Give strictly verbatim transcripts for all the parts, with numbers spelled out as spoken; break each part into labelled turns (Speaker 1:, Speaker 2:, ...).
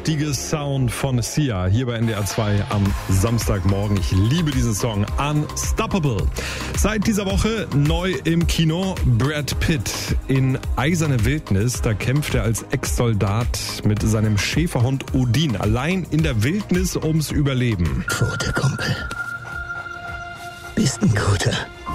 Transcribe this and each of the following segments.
Speaker 1: kräftige Sound von Sia hier bei N D R zwei am Samstagmorgen. Ich liebe diesen Song Unstoppable. Seit dieser Woche neu im Kino Brad Pitt in Eiserne Wildnis. Da kämpft er als Ex-Soldat mit seinem Schäferhund Odin allein in der Wildnis ums Überleben.
Speaker 2: Gute Kumpel. Bist ein guter.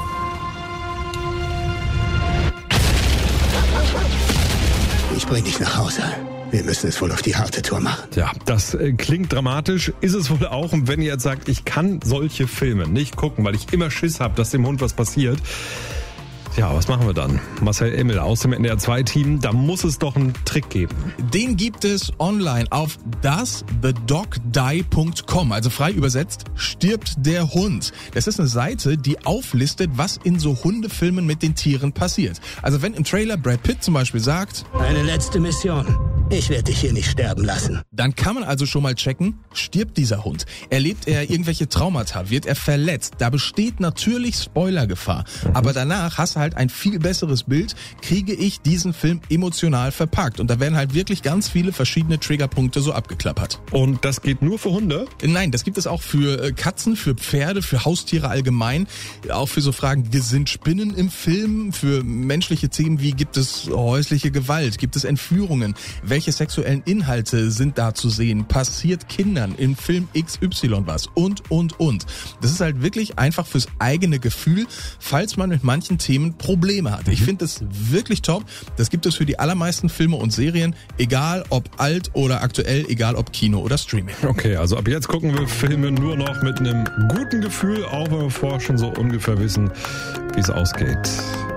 Speaker 2: Ich bring dich nach Hause. Wir müssen es wohl auf die harte Tour machen.
Speaker 1: Ja, das äh, klingt dramatisch, ist es wohl auch. Und wenn ihr jetzt sagt, ich kann solche Filme nicht gucken, weil ich immer Schiss habe, dass dem Hund was passiert. Ja, was machen wir dann? Marcel Immel aus dem N D R zwei Team, da muss es doch einen Trick geben.
Speaker 3: Den gibt es online auf does the dog die punkt com, also frei übersetzt, stirbt der Hund. Das ist eine Seite, die auflistet, was in so Hundefilmen mit den Tieren passiert. Also wenn im Trailer Brad Pitt zum Beispiel sagt,
Speaker 2: eine letzte Mission. Ich werde dich hier nicht sterben lassen.
Speaker 3: Dann kann man also schon mal checken, stirbt dieser Hund? Erlebt er irgendwelche Traumata? Wird er verletzt? Da besteht natürlich Spoilergefahr. Mhm. Aber danach hast du halt ein viel besseres Bild, kriege ich diesen Film emotional verpackt. Und da werden halt wirklich ganz viele verschiedene Triggerpunkte so abgeklappert.
Speaker 1: Und das geht nur für Hunde?
Speaker 3: Nein, das gibt es auch für Katzen, für Pferde, für Haustiere allgemein. Auch für so Fragen, sind Spinnen im Film? Für menschliche Themen wie, gibt es häusliche Gewalt? Gibt es Entführungen? Welche sexuellen Inhalte sind da zu sehen? Passiert Kindern im Film X Y was? Und, und, und. Das ist halt wirklich einfach fürs eigene Gefühl, falls man mit manchen Themen Probleme hat. Ich finde das wirklich top. Das gibt es für die allermeisten Filme und Serien, egal ob alt oder aktuell, egal ob Kino oder Streaming.
Speaker 1: Okay, also ab jetzt gucken wir Filme nur noch mit einem guten Gefühl, auch wenn wir vorher schon so ungefähr wissen, wie es ausgeht.